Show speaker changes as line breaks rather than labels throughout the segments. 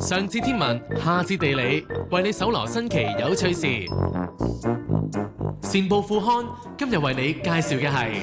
上至天文，下至地理，為你搜羅新奇有趣事。善報副刊今日為你介紹嘅係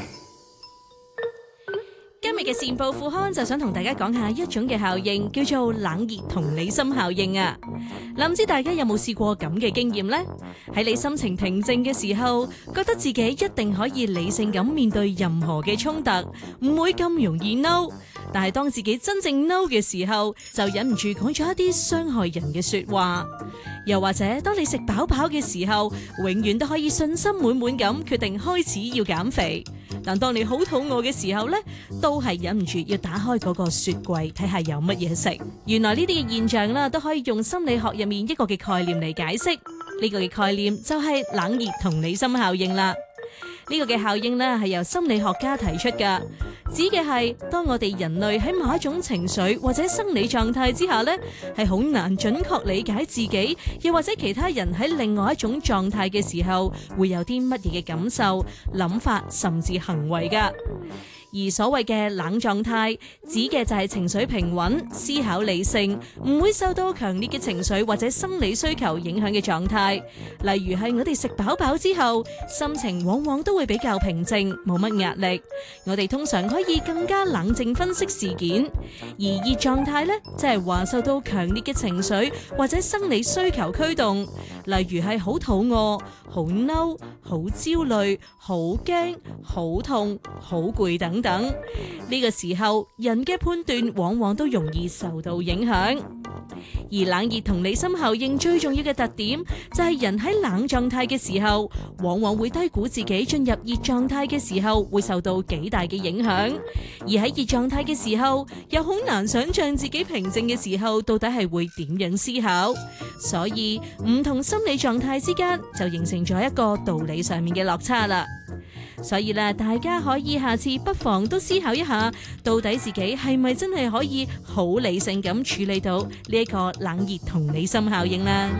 今日嘅善報副刊就想同大家講下一種嘅效應，叫做冷熱同理心效應啊！唔知大家有冇試過咁嘅經驗呢？喺你心情平靜嘅時候，覺得自己一定可以理性咁面對任何嘅衝突，唔會咁容易嬲。但係當自己真正嬲嘅時候，就忍唔住講咗一啲傷害人嘅說話。又或者當你食飽飽嘅時候，永遠都可以信心滿滿咁決定開始要減肥。但當你好肚餓嘅時候呢，都係忍唔住要打開嗰個雪櫃睇下有乜嘢食。原來呢啲嘅現象啦，都可以用心理學入面一個嘅概念嚟解釋。呢個嘅概念就係冷熱同理心效應啦。呢個嘅效應呢，係由心理學家提出噶，指嘅係當我哋人類喺某一種情緒或者生理狀態之下呢，係好難準確理解自己，又或者其他人喺另外一種狀態嘅時候，會有啲乜嘢嘅感受、諗法，甚至行為噶。而所謂嘅冷狀態，指嘅就係情緒平穩、思考理性，唔會受到強烈嘅情緒或者生理需求影響嘅狀態。例如係我哋食飽飽之後，心情往往都會比較平靜，冇乜壓力。我哋通常可以更加冷靜分析事件。而熱狀態呢，即係話受到強烈嘅情緒或者生理需求驅動，例如係好肚餓、好嬲、好焦慮、好驚、好痛、好攰等等。呢個時候，人嘅判斷往往都容易受到影響。而冷熱同理心效應最重要嘅特點就係人喺冷狀態嘅時候，往往會低估自己進入熱狀態嘅時候會受到幾大嘅影響，而喺熱狀態嘅時候又好難想象自己平靜嘅時候到底係會點樣思考。所以唔同心理狀態之間就形成咗一個道理上面嘅落差啦。所以咧，大家可以下次不妨都思考一下，到底自己係咪真係可以好理性咁處理到呢一個冷熱同理心效應啦。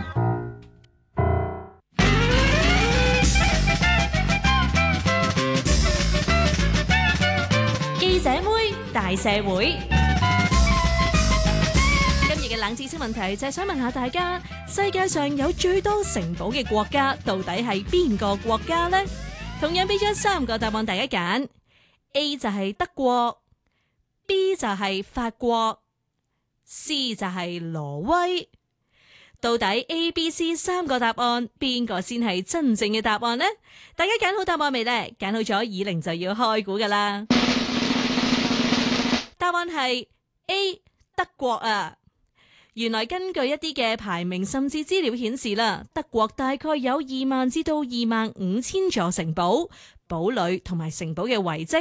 記者妹大社會，今日嘅冷知識問題就係想問下大家，世界上有最多城堡嘅國家到底係邊個國家呢？同樣俾咗3個答案大家揀 ，A 就係德國， B 就係法國， C 就係挪威。到底 A、B、C 3個答案邊個先係真正嘅答案呢？大家揀好答案未呢？揀好咗，以玲就要開估噶啦。答案係 A 德國啊！原來根據一啲嘅排名甚至資料顯示啦，德國大概有2萬至到25000座城堡、堡壘同埋城堡嘅遺跡。